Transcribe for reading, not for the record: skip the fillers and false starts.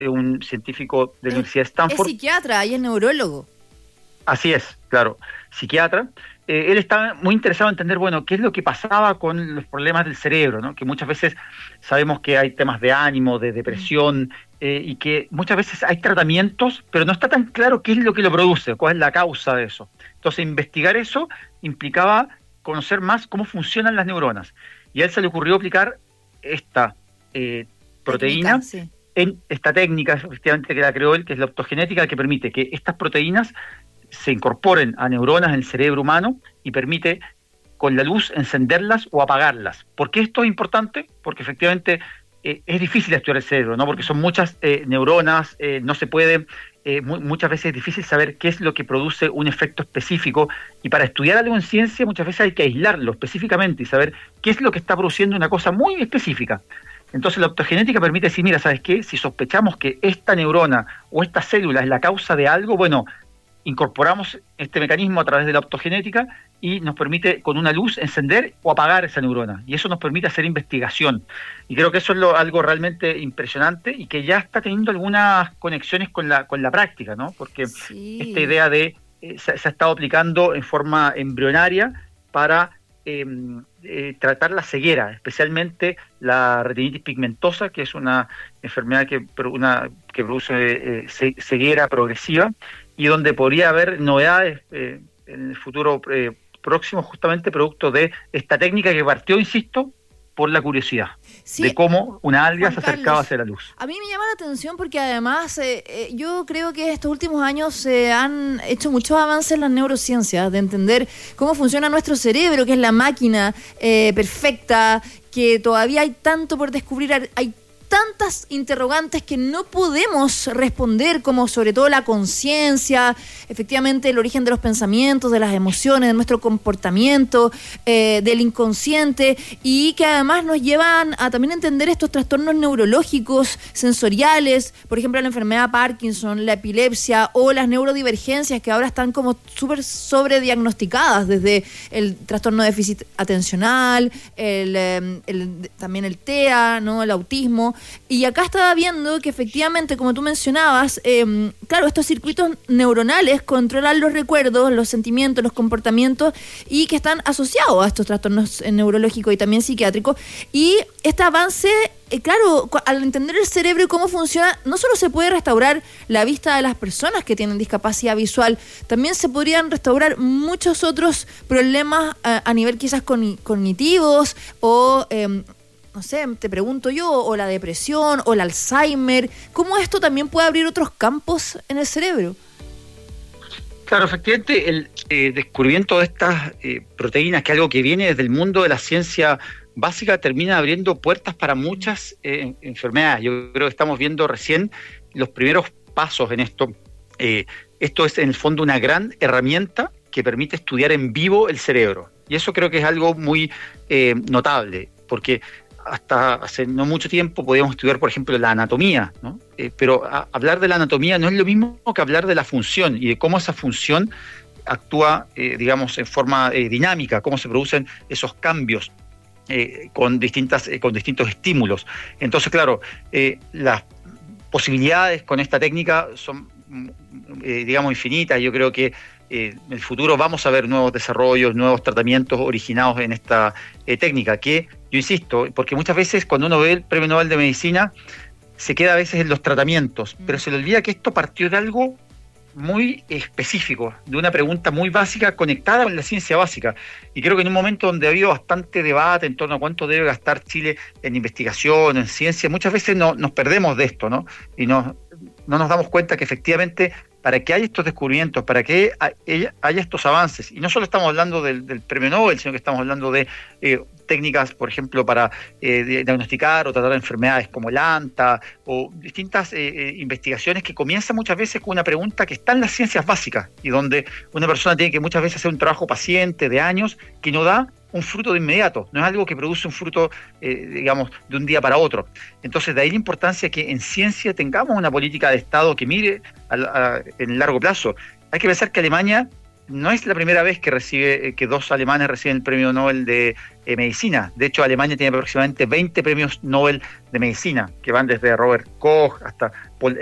un científico de la Universidad de Es Stanford. psiquiatra y es neurólogo. Así es, claro, psiquiatra. Él estaba muy interesado en entender, bueno, qué es lo que pasaba con los problemas del cerebro, ¿no? Que muchas veces sabemos que hay temas de ánimo, de depresión, y que muchas veces hay tratamientos, pero no está tan claro qué es lo que lo produce, cuál es la causa de eso. Entonces, investigar eso implicaba conocer más cómo funcionan las neuronas. Y a él se le ocurrió aplicar esta proteína, Técnica, sí. en esta técnica, efectivamente, que la creó él, que es la optogenética, que permite que estas proteínas se incorporen a neuronas en el cerebro humano y permite con la luz encenderlas o apagarlas. ¿Por qué esto es importante? Porque efectivamente es difícil estudiar el cerebro, ¿no? Porque son muchas neuronas, no se puede, muchas veces es difícil saber qué es lo que produce un efecto específico, y para estudiar algo en ciencia muchas veces hay que aislarlo específicamente y saber qué es lo que está produciendo una cosa muy específica. Entonces la optogenética permite decir, mira, ¿sabes qué? Si sospechamos que esta neurona o esta célula es la causa de algo, bueno, incorporamos este mecanismo a través de la optogenética y nos permite con una luz encender o apagar esa neurona, y eso nos permite hacer investigación, y creo que eso es algo realmente impresionante y que ya está teniendo algunas conexiones con la práctica, ¿no? Porque Sí. esta idea de se ha estado aplicando en forma embrionaria para tratar la ceguera, especialmente la retinitis pigmentosa, que es una enfermedad que produce ceguera progresiva, y donde podría haber novedades en el futuro próximo, justamente producto de esta técnica que partió, insisto, por la curiosidad, Sí, de cómo una alga Juan se acercaba Carlos, hacia la luz. a mí me llama la atención porque además yo creo que estos últimos años se han hecho muchos avances en las neurociencias, de entender cómo funciona nuestro cerebro, que es la máquina perfecta, que todavía hay tanto por descubrir, hay tantas interrogantes que no podemos responder, como sobre todo la conciencia, efectivamente el origen de los pensamientos, de las emociones, de nuestro comportamiento, del inconsciente, y que además nos llevan a también entender estos trastornos neurológicos, sensoriales, por ejemplo la enfermedad de Parkinson, la epilepsia o las neurodivergencias, que ahora están como súper sobrediagnosticadas, desde el trastorno de déficit atencional, también el TEA, ¿no? El autismo. Y acá estaba viendo que efectivamente, como tú mencionabas, claro, estos circuitos neuronales controlan los recuerdos, los sentimientos, los comportamientos, y que están asociados a estos trastornos neurológicos y también psiquiátricos. Y este avance, claro, al entender el cerebro y cómo funciona, no solo se puede restaurar la vista de las personas que tienen discapacidad visual, también se podrían restaurar muchos otros problemas a nivel quizás cognitivos o... no sé, te pregunto yo, o la depresión, o el Alzheimer, ¿cómo esto también puede abrir otros campos en el cerebro? Claro, efectivamente, el descubrimiento de estas proteínas, que es algo que viene desde el mundo de la ciencia básica, termina abriendo puertas para muchas enfermedades. Yo creo que estamos viendo recién los primeros pasos en esto. Esto es, en el fondo, una gran herramienta que permite estudiar en vivo el cerebro. Y eso creo que es algo muy notable, porque hasta hace no mucho tiempo podíamos estudiar, por ejemplo, la anatomía, ¿no? Pero hablar de la anatomía no es lo mismo que hablar de la función y de cómo esa función actúa, digamos, en forma dinámica, cómo se producen esos cambios con distintos estímulos. Entonces, claro, las posibilidades con esta técnica son, digamos, infinitas. Yo creo que en el futuro vamos a ver nuevos desarrollos, nuevos tratamientos originados en esta técnica, que yo insisto, porque muchas veces cuando uno ve el Premio Nobel de Medicina se queda a veces en los tratamientos, pero se le olvida que esto partió de algo muy específico, de una pregunta muy básica conectada con la ciencia básica. Y creo que en un momento donde ha habido bastante debate en torno a cuánto debe gastar Chile en investigación, en ciencia, muchas veces nos perdemos de esto, ¿no? Y no nos damos cuenta que efectivamente, para que haya estos descubrimientos, para que haya estos avances, y no solo estamos hablando del Premio Nobel, sino que estamos hablando de técnicas, por ejemplo, para diagnosticar o tratar enfermedades como el ANTA, o distintas investigaciones que comienzan muchas veces con una pregunta que está en las ciencias básicas, y donde una persona tiene que muchas veces hacer un trabajo paciente de años que no da un fruto de inmediato, no es algo que produce un fruto, digamos, de un día para otro. Entonces, de ahí la importancia que en ciencia tengamos una política de Estado que mire en el largo plazo. Hay que pensar que Alemania no es la primera vez que dos alemanes reciben el Premio Nobel de Medicina. De hecho, Alemania tiene aproximadamente 20 premios Nobel de Medicina, que van desde Robert Koch hasta